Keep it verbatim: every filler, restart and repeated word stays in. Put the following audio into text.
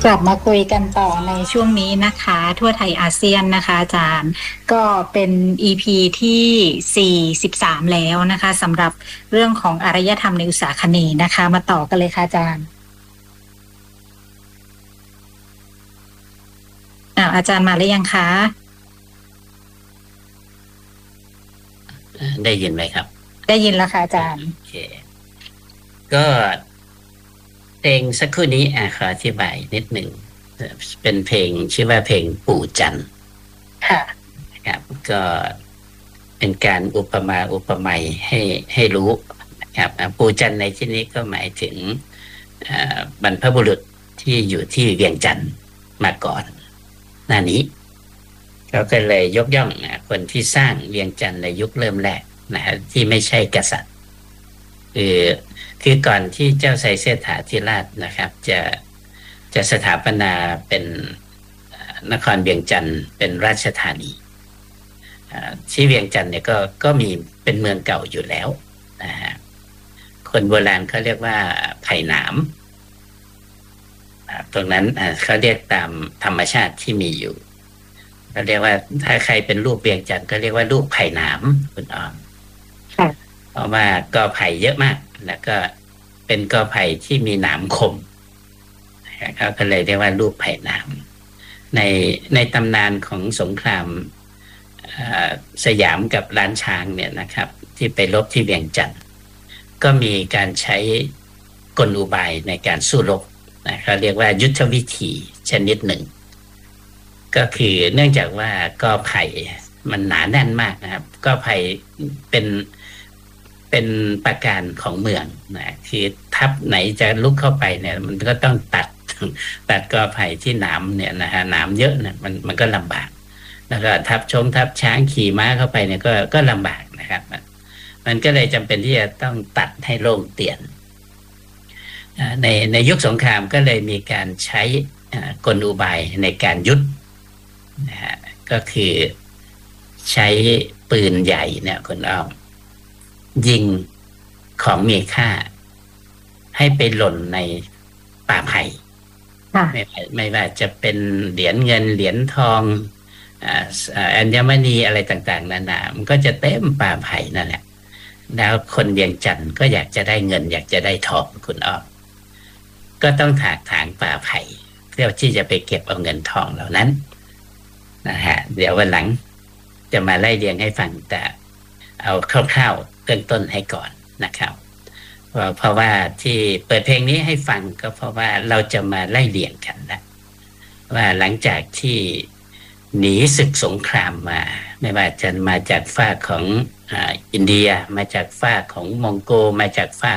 กลับมาคุยกันต่อในช่วงนี้นะคะทั่วไทยอาเซียนนะคะอาจารย์ก็เป็น อี พี ที่สี่สิบสามแล้วนะคะสำหรับเรื่องของอารยธรรมในอุษาคเนย์นะคะมาต่อกันเลยค่ะอาจารย์อ่าอาจารย์มาหรือยังคะได้ยินไหมครับได้ยินแล้วค่ะอาจารย์โอเคก็เพลงสักครู่นี้อ่ะขออธิบายนิดหนึ่งเป็นเพลงชื่อว่าเพลงปู่จันทร์ค่ะครับก็เป็นการอุปมาอุปไมยให้ให้รู้นะครับปู่จันทร์ในที่นี้ก็หมายถึงบรรพบุรุษที่อยู่ที่เวียงจันทร์มาก่อนหน้านี้เขาก็เลยยกย่องคนที่สร้างเวียงจันทร์ในยุคเริ่มแรกนะฮะที่ไม่ใช่กษัตริย์คือคือก่อนที่เจ้าไซเสถาธิราชนะครับจะจะสถาปนาเป็นนครเวียงจันทร์เป็นราชธานีที่เวียงจันทร์เนี่ยก็ก็มีเป็นเมืองเก่าอยู่แล้วนะฮะคนโบราณเขาเรียกว่าไผ่หนามตรงนั้นเขาเรียกตามธรรมชาติที่มีอยู่เขาเรียกว่าถ้าใครเป็นรูปเวียงจันทร์ก็เรียกว่ารูปไผ่หนามคุณออมเพราะว่ากอไผ่เยอะมากแล้วก็เป็นกอไผ่ที่มีหนามคมเขาก็เลยเรียกว่ารูปไผ่หนามในในตำนานของสงครามสยามกับล้านช้างเนี่ยนะครับที่ไปรบที่เวียงจันทร์ก็มีการใช้กลอุบายในการสู้รบนะเขาเรียกว่ายุทธวิธีชนิดหนึ่งก็คือเนื่องจากว่ากอไผ่มันหนาแน่นมากนะครับกอไผ่เป็นเป็นประการของเมืองนะคือทัพไหนจะลุกเข้าไปเนี่ยมันก็ต้องตัดตัดกอไผ่ที่หนามเนี่ยนะฮะหนามเยอะนะมันมันก็ลำบากแล้วก็ทัพชงทัพช้างขี่ม้าเข้าไปเนี่ยก็ก็ลำบากนะครับมันก็เลยจำเป็นที่จะต้องตัดให้โล่งเตียนในในยุคสงครามก็เลยมีการใช้กลอุบายในการยุทธนะฮะก็คือใช้ปืนใหญ่เนี่ยคุณอ้อมยิงของมีค่าให้ไปหล่นในป่าไผ่ไม่ไม่ว่าจะเป็นเหรียญเงินเหรียญทองอัญมณีอะไรต่างๆนานามันก็จะเต็มป่าไผ่นั่นแหละแล้วคนเวียงจันทร์ก็อยากจะได้เงินอยากจะได้ทองคุณอ้อมก็ต้องถากถางป่าไผ่เพื่อที่จะไปเก็บเอาเงินทองเหล่านั้นนะฮะเดี๋ยววันหลังจะมาไล่เรียงให้ฟังแต่เอาคร่าวๆเบื้องต้นให้ก่อนนะครับเพราะว่าที่เปิดเพลงนี้ให้ฟังก็เพราะว่าเราจะมาไล่เรียงกันนะว่าหลังจากที่หนีศึกสงครามมาไม่ว่าจะมาจากฝากของอ่าอินเดียมาจากฝากของมองโกมาจากฝาก